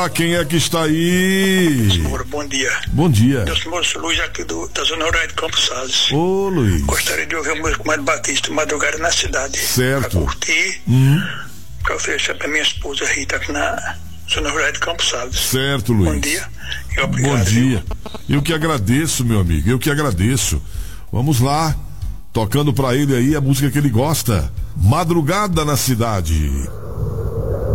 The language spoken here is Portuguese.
Quem é que está aí? Senhor, bom dia. Bom dia. Eu sou o Luiz aqui da Zona Rural de Campos Salles. Ô, Luiz. Gostaria de ouvir a música Mário Batista, Madrugada na Cidade. Certo. Pra curtir, pra oferecer pra minha esposa Rita aqui na Zona Rural de Campos Salles. Certo, Luiz. Bom dia e obrigado. Bom dia. Eu que agradeço, meu amigo, eu que agradeço. Vamos lá, tocando pra ele aí a música que ele gosta. Madrugada na Cidade.